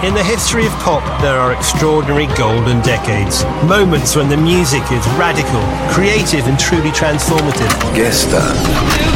In the history of pop, there are extraordinary golden decades. Moments when the music is radical, creative and truly transformative. Gestern.